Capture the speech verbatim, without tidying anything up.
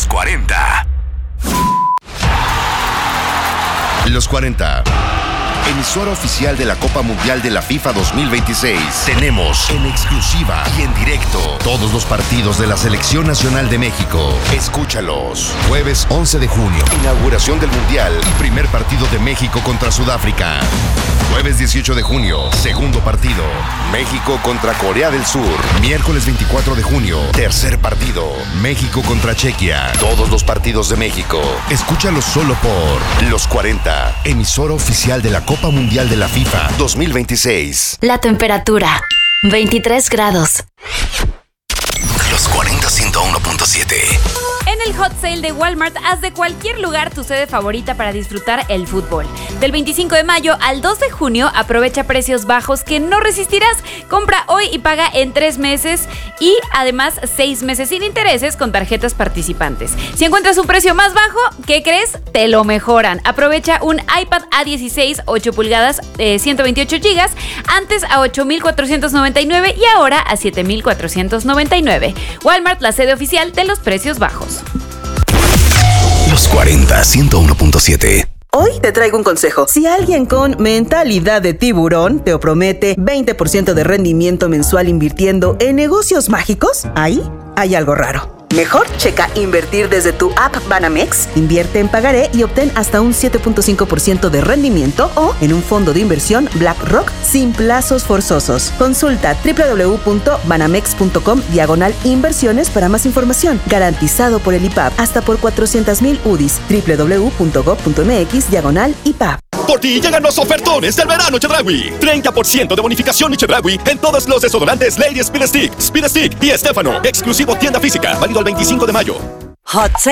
cuarenta. Los cuarenta. Emisora oficial de la Copa Mundial de la FIFA dos mil veintiséis. Tenemos en exclusiva y en directo todos los partidos de la Selección Nacional de México. Escúchalos. Jueves once de junio, inauguración del Mundial y primer partido de México contra Sudáfrica. Jueves dieciocho de junio, segundo partido, México contra Corea del Sur. Miércoles veinticuatro de junio, tercer partido, México contra Chequia. Todos los partidos de México. Escúchalos solo por Los cuarenta, emisora oficial de la Copa Mundial de la FIFA dos mil veintiséis. La temperatura, veintitrés grados. Los cuarenta, ciento uno punto siete. En el Hot Sale de Walmart, haz de cualquier lugar tu sede favorita para disfrutar el fútbol. Del veinticinco de mayo al dos de junio, aprovecha precios bajos que no resistirás. Compra hoy y paga en tres meses y además seis meses sin intereses con tarjetas participantes. Si encuentras un precio más bajo, ¿qué crees? Te lo mejoran. Aprovecha un iPad A dieciséis, ocho pulgadas, eh, ciento veintiocho gigas, antes a ocho mil cuatrocientos noventa y nueve y ahora a siete mil cuatrocientos noventa y nueve. Walmart, la sede oficial de los precios bajos. Los cuarenta, ciento uno punto siete. Hoy te traigo un consejo. Si alguien con mentalidad de tiburón te promete veinte por ciento de rendimiento mensual invirtiendo en negocios mágicos, ahí hay algo raro. Mejor checa invertir desde tu app Banamex, invierte en pagaré y obtén hasta un siete punto cinco por ciento de rendimiento o en un fondo de inversión BlackRock sin plazos forzosos. Consulta www.banamex.com diagonal inversiones para más información. Garantizado por el I P A B hasta por cuatrocientos mil U D I S. www.gov.mx diagonal I P A B. Por ti llegan los ofertones del verano Chedraui. treinta por ciento de bonificación y Chedraui en todos los desodorantes Lady Speed Stick, Speed Stick y Estefano. Exclusivo tienda física. Válido el veinticinco de mayo. Hot Sale